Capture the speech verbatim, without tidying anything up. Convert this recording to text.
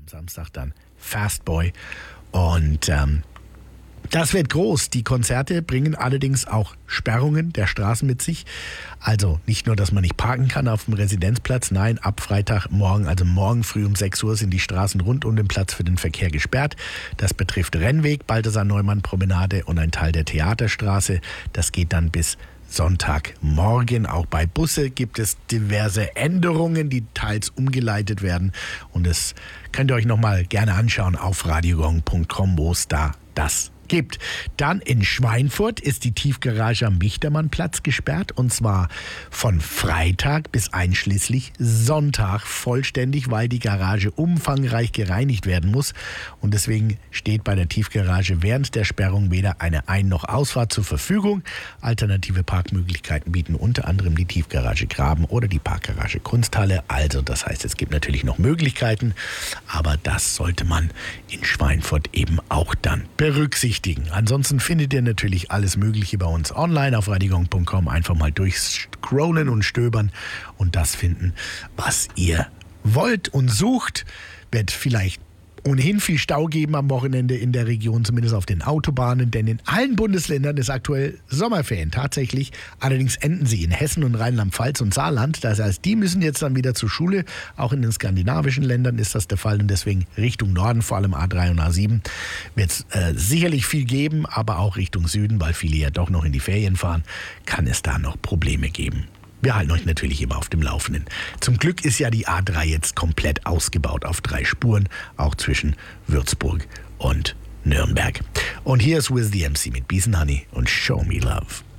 Samstag dann Fastboy. Und ähm, das wird groß. Die Konzerte bringen allerdings auch Sperrungen der Straßen mit sich. Also nicht nur, dass man nicht parken kann auf dem Residenzplatz. Nein, ab Freitagmorgen, also morgen früh um sechs Uhr sind die Straßen rund um den Platz für den Verkehr gesperrt. Das betrifft Rennweg, Balthasar-Neumann-Promenade und ein Teil der Theaterstraße. Das geht dann bis Sonntagmorgen. Auch bei Busse gibt es diverse Änderungen, die teils umgeleitet werden. Und das könnt ihr euch nochmal gerne anschauen auf radiogong punkt com, wo es da das gibt. Dann in Schweinfurt ist die Tiefgarage am Wichtermannplatz gesperrt und zwar von Freitag bis einschließlich Sonntag vollständig, weil die Garage umfangreich gereinigt werden muss und deswegen steht bei der Tiefgarage während der Sperrung weder eine Ein- noch Ausfahrt zur Verfügung. Alternative Parkmöglichkeiten bieten unter anderem die Tiefgarage Graben oder die Parkgarage Kunsthalle. Also das heißt, es gibt natürlich noch Möglichkeiten, aber das sollte man in Schweinfurt eben auch dann berücksichtigen. Ansonsten findet ihr natürlich alles Mögliche bei uns online auf radiogong punkt com. Einfach mal durchscrollen und stöbern und das finden, was ihr wollt und sucht. Wird vielleicht ohnehin viel Stau geben am Wochenende in der Region, zumindest auf den Autobahnen, denn in allen Bundesländern ist aktuell Sommerferien tatsächlich. Allerdings enden sie in Hessen und Rheinland-Pfalz und Saarland. Das heißt, die müssen jetzt dann wieder zur Schule. Auch in den skandinavischen Ländern ist das der Fall und deswegen Richtung Norden, vor allem A drei und A sieben, wird es äh, sicherlich viel geben, aber auch Richtung Süden, weil viele ja doch noch in die Ferien fahren, kann es da noch Probleme geben. Wir halten euch natürlich immer auf dem Laufenden. Zum Glück ist ja die A drei jetzt komplett ausgebaut auf drei Spuren, auch zwischen Würzburg und Nürnberg. Und hier ist Wiz the M C mit Bees and Honey und Show Me Love.